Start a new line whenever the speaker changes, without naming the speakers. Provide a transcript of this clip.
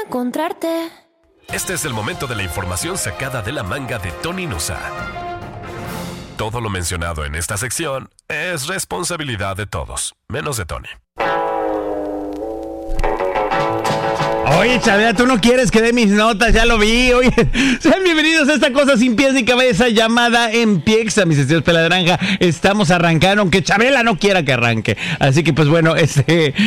encontrarte.
Este es el momento de la información sacada de la manga de Tony Nusa. Todo lo mencionado en esta sección es responsabilidad de todos, menos de Tony.
Oye, Chabela, tú no quieres que dé mis notas, ya lo vi. Oye, sean bienvenidos a esta cosa sin pies ni cabeza llamada Empieza, mis estilos Peladranja. Estamos arrancando, aunque Chabela no quiera que arranque. Así que, pues bueno,